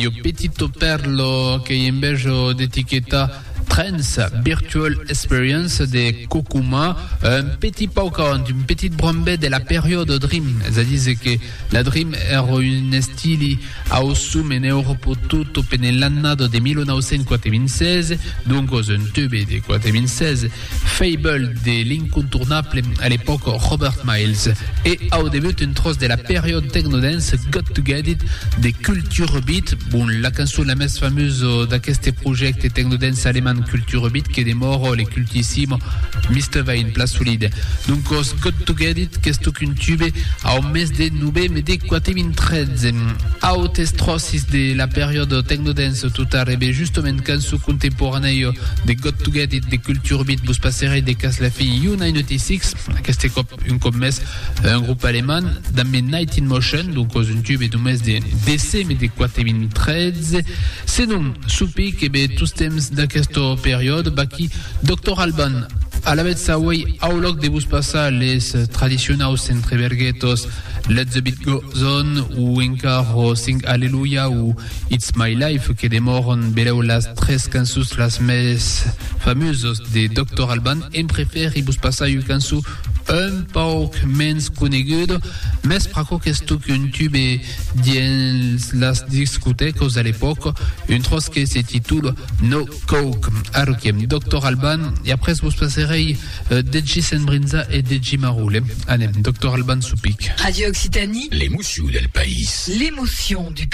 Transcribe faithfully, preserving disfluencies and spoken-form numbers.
io petito perlo che invece d'etichetta Trends Virtual Experience de Kokuma, un petit paucant, une petite brombée de la période Dream. C'est-à-dire que la Dream era un stile ausum in Europa tutto per l'anno del millenovecentoquarantasei, donc un tube de quarantasei, Fable de l'incontournable à l'époque Robert Miles, et au début une trosse de la période techno-dance Got to Get It de Culture Beat, bon, la canzone la plus fameuse de questo progetto techno-dance allemand Culture Beat che demoro le cultissimo mister Vine place solide. Donc Got to Get It questo qu'un tube a un mes de nube mais de quarantatré a testrosis de la période techno-dance tout arrivé justement canzone contemporanea de Got to Get It de Culture Beat vous passerez des cas la fille U quatre-vingt-seize questo un comme mes un groupe allemand dans mes Night in Motion donc un tube de mes de D C mais de quarantatré c'est non soupi que be tous temps de questo période baki docteur Alban à la vez way aulog de vous passer les traditionnels entre verguetos Let the Beat Go On ou encore Sing Hallelujah ou It's My Life que demoran beleu las tres cançons las més fameuses de docteur Alban em préfère i vous passer une cançon un poc menys coneguda més praco que esto qu'un tube dins las discoteques à l'époque une trosse que se titule No Coke Arukiem docteur Alban et après vous passerez euh, Deji Sembrinza et Deji Maroule allez docteur Alban Soupik Radio Occitanie, l'émotion del país, l'émotion du